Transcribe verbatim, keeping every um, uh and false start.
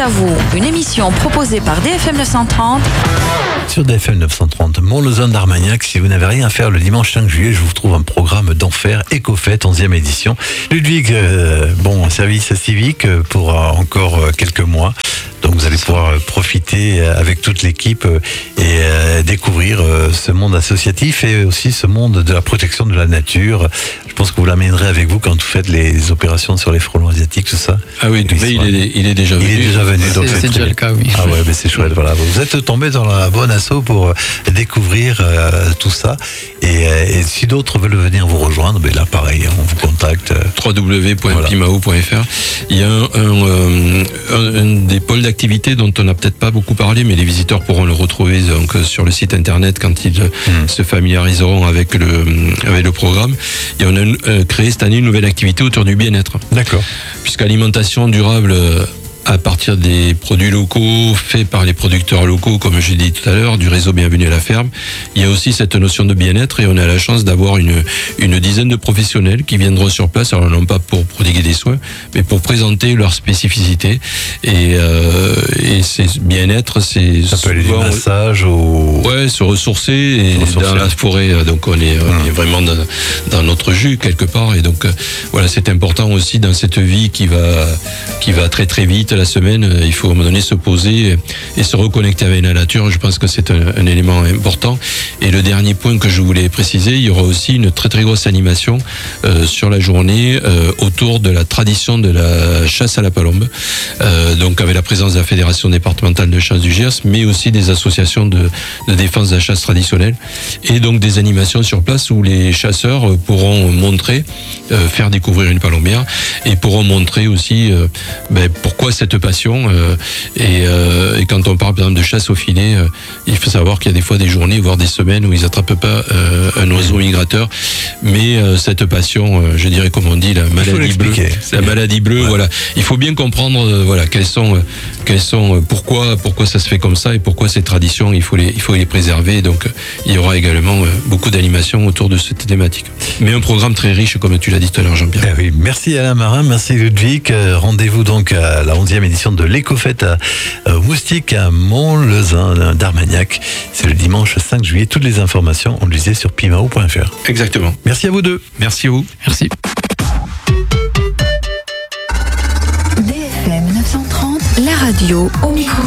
à vous, une émission proposée par D F M neuf cent trente. Sur D F M neuf cent trente, Mont-Lausanne d'Armagnac, si vous n'avez rien à faire le dimanche cinq juillet, je vous trouve un programme d'enfer, Éco-Fête, onzième édition. Ludwig, euh, bon, service civique pour euh, encore euh, quelques mois. Donc vous allez pouvoir profiter avec toute l'équipe et euh, découvrir euh, ce monde associatif et aussi ce monde de la protection de la nature. Je pense que vous l'amènerez avec vous quand vous faites les opérations sur les frelons asiatiques, tout ça. Ah oui, il, il, est, il est déjà venu. Il est déjà venu. Donc c'est, c'est déjà le cas, oui. Ah ouais, mais c'est chouette. Voilà, vous êtes tombé dans la bonne asso pour découvrir euh, tout ça. Et, et si d'autres veulent venir vous rejoindre, ben là pareil, on vous contacte. w w w point pimao point f r. Il y a un, un, un, un des pôles d'activité dont on n'a peut-être pas beaucoup parlé, mais les visiteurs pourront le retrouver donc sur le site internet quand ils mmh. se familiariseront avec le avec le programme. Et on a euh, créé cette année une nouvelle activité autour du bien-être. D'accord. Puisqu'alimentation durable euh, à partir des produits locaux, faits par les producteurs locaux, comme j'ai dit tout à l'heure, du réseau Bienvenue à la ferme. Il y a aussi cette notion de bien-être et on a la chance d'avoir une, une dizaine de professionnels qui viendront sur place, alors non pas pour prodiguer des soins, mais pour présenter leurs spécificités. Et, euh, et c'est bien-être, c'est... Ça peut aller du massage au... Ouais, se ressourcer, et ressourcer. Dans la forêt, donc on est, on est vraiment dans, dans notre jus quelque part. Et donc voilà, c'est important aussi dans cette vie qui va, qui va très très vite. La semaine, il faut à un moment donné se poser et se reconnecter avec la nature. Je pense que c'est un, un élément important. Et le dernier point que je voulais préciser, il y aura aussi une très très grosse animation euh, sur la journée euh, autour de la tradition de la chasse à la palombe. Euh, donc avec la présence de la Fédération départementale de chasse du Gers, mais aussi des associations de, de défense de la chasse traditionnelle. Et donc des animations sur place où les chasseurs pourront montrer, euh, faire découvrir une palombière et pourront montrer aussi euh, ben, pourquoi cette passion euh, et, euh, et quand on parle par exemple de chasse au filet, euh, il faut savoir qu'il y a des fois des journées voire des semaines où ils attrapent pas euh, un oiseau migrateur, mais euh, cette passion, euh, je dirais comme on dit la maladie bleue, la maladie bleue, ouais. Voilà, il faut bien comprendre euh, voilà quels sont euh, quels sont euh, pourquoi pourquoi ça se fait comme ça et pourquoi ces traditions il faut les il faut les préserver. Donc euh, il y aura également euh, beaucoup d'animations autour de cette thématique, mais un programme très riche comme tu l'as dit tout à l'heure, Jean-Pierre. Eh oui, merci Alain Marin, merci Ludwig. Euh, rendez-vous donc à la onzième édition de l'Éco-Fête à euh, Moustique à Mont-Lausanne d'Armagnac. C'est le dimanche cinq juillet. Toutes les informations, on le disait sur pimao point f r. Exactement. Merci à vous deux. Merci à vous. Merci. D F M neuf cent trente, la radio au micro.